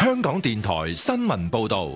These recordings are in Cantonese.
香港電台新聞報道。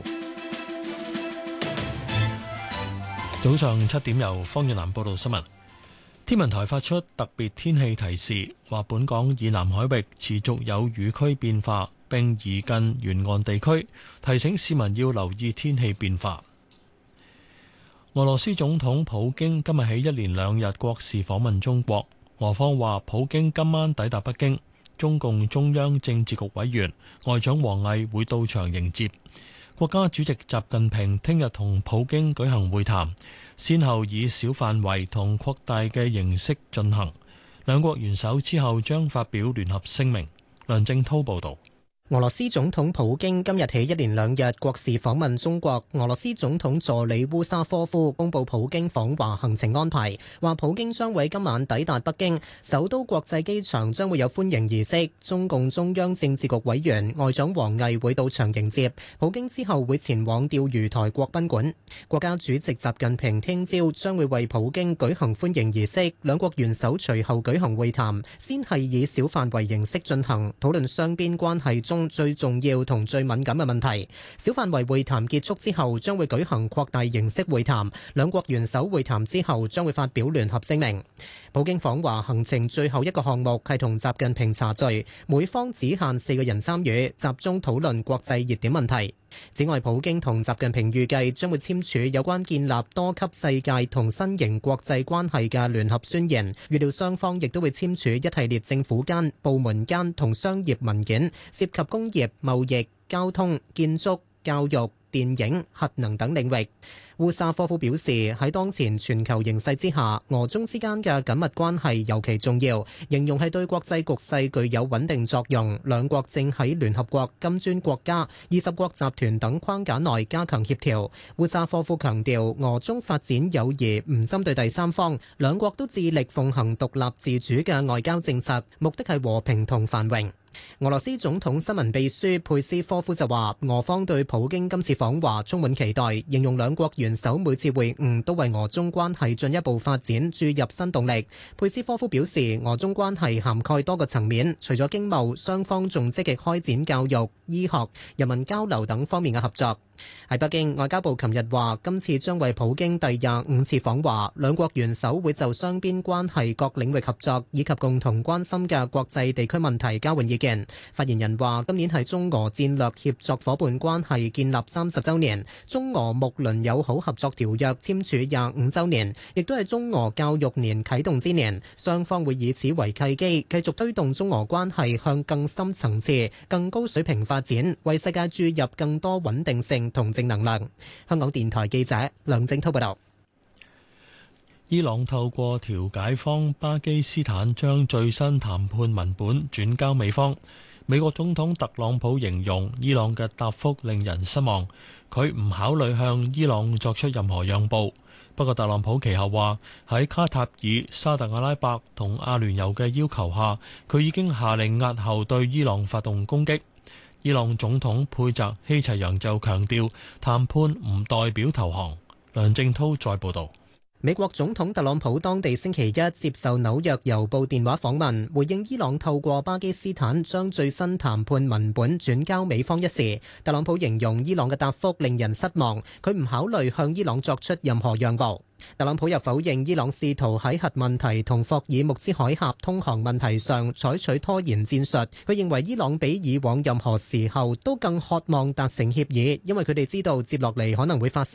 早上7點，由方遠南報道新聞。天文台發出特別天氣提示，話本港以南海域持續有雨區變化，並移近沿岸地區，提醒市民要留意天氣變化。俄羅斯總統普京今日起一連2日國事訪問中國，俄方話普京今晚抵達北京，中共中央政治局委員外長王毅會到場迎接。國家主席習近平聽日同普京舉行會談，先後以小範圍同擴大嘅形式進行。兩國元首之後將發表聯合聲明。梁正濤報道。 俄羅斯總統普京今日起一連2日國事訪問中國。俄羅斯總統助理烏沙科夫公布普京訪華行程安排，話普京將會今晚抵達北京，首都國際機場將會有歡迎儀式，中共中央政治局委員外長王毅會到場迎接。普京之後會前往釣魚台國賓館。國家主席習近平聽朝將會為普京舉行歡迎儀式，兩國元首隨後舉行會談，先係以小範圍形式進行，討論雙邊關係中最重要同最敏感嘅問題。小範圍會談結束之後，將會舉行擴大形式會談。兩國元首會談之後，將會發表聯合聲明。普京訪華行程最後一個項目係同習近平茶敘，每方只限4個人參與，集中討論國際熱點問題。此外，普京同習近平預計將會簽署有關建立多級世界同新型國際關係嘅聯合宣言，預料雙方亦都會簽署一系列政府間、部門間同商業文件，涉及工業、貿易、交通、建築、教育、電影、核能等領域。烏沙科夫表示，喺當前全球形勢之下，俄中之間嘅緊密關係尤其重要，形容係對國際局勢具有穩定作用。兩國正喺聯合國、金磚國家、20國集團等框架內加強協調。烏沙科夫強調，俄中發展友誼唔針對第三方，兩國都致力奉行獨立自主嘅外交政策，目的係和平同繁榮。俄羅斯總統新聞秘書佩斯科夫就話，俄方對普京今次訪華充滿期待，形容兩國元首每次會晤都為俄中關係進一步發展注入新動力。佩斯科夫表示，俄中關係涵蓋多個層面，除咗經貿，雙方仲積極開展教育、醫學、人民交流等方面嘅合作。喺北京，外交部琴日話，今次將為普京第25次訪華，兩國元首會就雙邊關係各領域合作以及共同關心嘅國際地區問題交換意見。發言人話，今年係中俄戰略協作夥伴關係建立30週年，中俄睦鄰友好合作條約簽署25週年，亦都係中俄教育年啟動之年。雙方會以此為契機，繼續推動中俄關係向更深層次、更高水平發展，為世界注入更多穩定性同正能量。香港電台記者梁正濤報道。 伊朗透過調解方巴基斯坦將最新談判文本轉交美方。美國總統特朗普形容伊朗嘅答覆令人失望，佢唔考慮向伊朗作出任何讓步。不過特朗普其後話，喺卡塔爾、沙特阿拉伯同阿聯酋嘅要求下，佢已經下令押後對伊朗發動攻擊。伊朗總統佩澤希齊揚就強調，談判唔代表投降。梁正濤再報道。 美國總統特朗普當地星期一接受紐約郵報電話訪問，回應伊朗透過巴基斯坦將最新談判文本轉交美方一事。特朗普形容伊朗嘅答覆令人失望，佢唔考慮向伊朗作出任何讓步。特朗普又否認伊朗試圖喺核問題同霍爾木茲海峽通航問題上採取拖延戰術。佢認為伊朗比以往任何時候都更渴望達成協議，因為佢哋知道接落嚟可能會發